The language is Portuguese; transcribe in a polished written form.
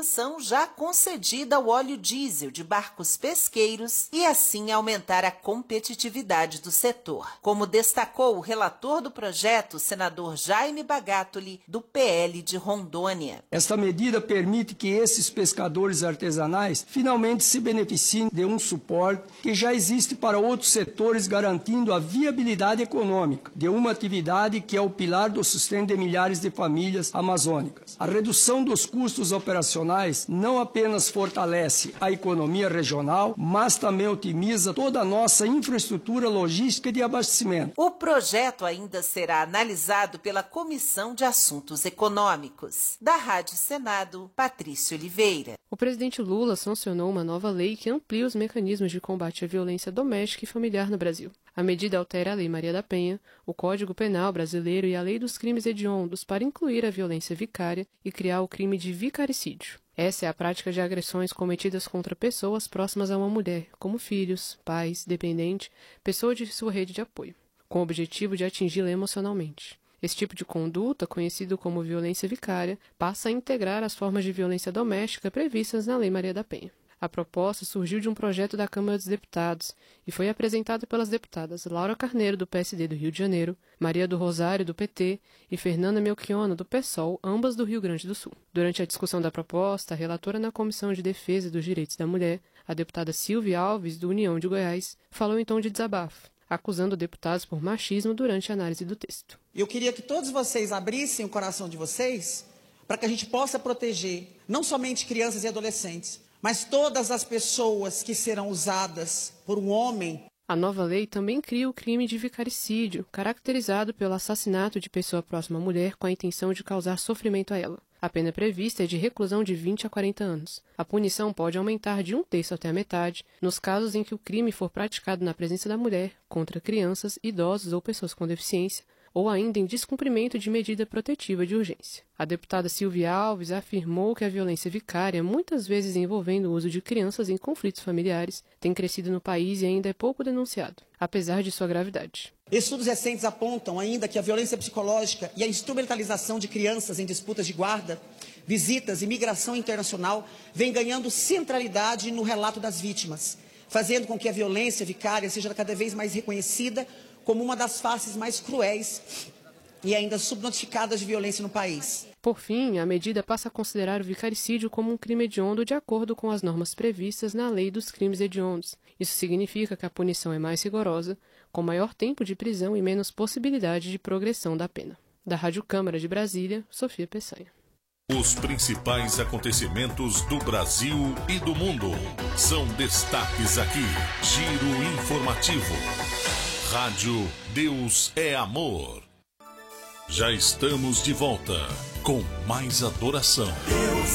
isenção já concedida ao óleo diesel de barcos pesqueiros e assim aumentar a competitividade do setor, como destacou o relator do projeto, o senador Jaime Bagatoli, do PL de Rondônia. Esta medida permite que esses pescadores artesanais finalmente se beneficiem de um suporte que já existe para outros setores, garantindo a viabilidade econômica de uma atividade que é o pilar do sustento de milhares de famílias amazônicas. A redução dos custos operacionais não apenas fortalece a economia regional, mas também otimiza toda a nossa infraestrutura logística e de abastecimento. O projeto ainda será analisado pela Comissão de Assuntos Econômicos. Da Rádio Senado, Patrícia Oliveira. O presidente Lula sancionou uma nova lei que amplia os mecanismos de combate à violência doméstica e familiar no Brasil. A medida altera a Lei Maria da Penha, o Código Penal brasileiro e a Lei dos Crimes Hediondos para incluir a violência vicária e criar o crime de vicaricídio. Essa é a prática de agressões cometidas contra pessoas próximas a uma mulher, como filhos, pais, dependente, pessoa de sua rede de apoio, com o objetivo de atingi-la emocionalmente. Esse tipo de conduta, conhecido como violência vicária, passa a integrar as formas de violência doméstica previstas na Lei Maria da Penha. A proposta surgiu de um projeto da Câmara dos Deputados e foi apresentada pelas deputadas Laura Carneiro, do PSD do Rio de Janeiro, Maria do Rosário, do PT, e Fernanda Melchiona, do PSOL, ambas do Rio Grande do Sul. Durante a discussão da proposta, a relatora na Comissão de Defesa dos Direitos da Mulher, a deputada Silvia Alves, do União de Goiás, falou em tom de desabafo, acusando deputados por machismo durante a análise do texto. Eu queria que todos vocês abrissem o coração de vocês para que a gente possa proteger não somente crianças e adolescentes, mas todas as pessoas que serão usadas por um homem. A nova lei também cria o crime de vicaricídio, caracterizado pelo assassinato de pessoa próxima à mulher com a intenção de causar sofrimento a ela. A pena prevista é de reclusão de 20 a 40 anos. A punição pode aumentar de 1/3 até a metade, nos casos em que o crime for praticado na presença da mulher, contra crianças, idosos ou pessoas com deficiência, ou ainda em descumprimento de medida protetiva de urgência. A deputada Silvia Alves afirmou que a violência vicária, muitas vezes envolvendo o uso de crianças em conflitos familiares, tem crescido no país e ainda é pouco denunciado, apesar de sua gravidade. Estudos recentes apontam ainda que a violência psicológica e a instrumentalização de crianças em disputas de guarda, visitas e migração internacional vem ganhando centralidade no relato das vítimas, fazendo com que a violência vicária seja cada vez mais reconhecida como uma das faces mais cruéis e ainda subnotificadas de violência no país. Por fim, a medida passa a considerar o vicaricídio como um crime hediondo de acordo com as normas previstas na Lei dos Crimes Hediondos. Isso significa que a punição é mais rigorosa, com maior tempo de prisão e menos possibilidade de progressão da pena. Da Rádio Câmara de Brasília, Sofia Peçanha. Os principais acontecimentos do Brasil e do mundo são destaques aqui. Giro informativo. Rádio Deus é Amor. Já estamos de volta com mais adoração.